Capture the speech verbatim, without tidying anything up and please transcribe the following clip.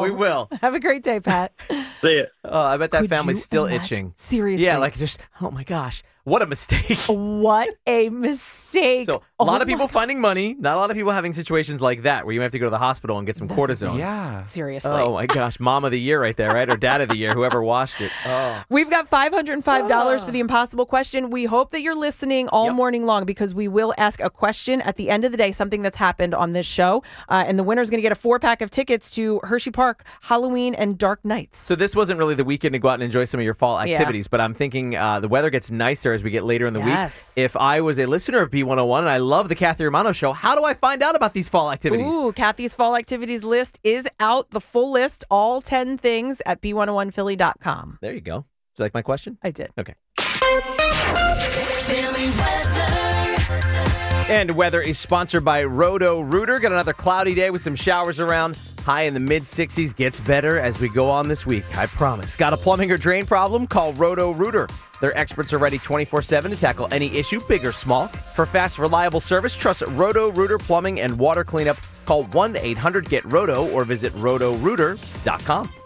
we will. Have a great day, Pat. See ya. Oh, I bet that Could family's you still imagine? itching. Seriously. Yeah, like just, oh my gosh, what a mistake. What a mistake. So a Oh lot of my people God. finding money, not a lot of people having situations like that where you have to go to the hospital and get some That's cortisone. Yeah. Seriously. Oh my gosh, mom of the year right there, right? Or dad of the year, whoever washed it. Oh. We've got five hundred five dollars for the impossible question. We hope that you're listening all Yep. morning long because we will ask a question at the end of the day, something that's happened on this show. Uh, and the winner is going to get a four pack of tickets to Hershey Park Halloween and Dark Nights. So this wasn't really the weekend to go out and enjoy some of your fall Yeah. activities, but I'm thinking uh, the weather gets nicer as we get later in the Yes. week. If I was a listener of B one oh one and I love the Kathy Romano show, how do I find out about these fall activities? Ooh, Kathy's fall activities list is out. The full list, all ten things at B one oh one Philly dot com. There you go. Do you like my question? I did. Okay. Philly weather. And weather is sponsored by Roto Rooter. Got another cloudy day with some showers around. High in the mid sixties. Gets better as we go on this week. I promise. Got a plumbing or drain problem? Call Roto Rooter. Their experts are ready twenty-four seven to tackle any issue, big or small. For fast, reliable service, trust Roto Rooter Plumbing and Water Cleanup. Call one eight hundred get roto or visit roto rooter dot com.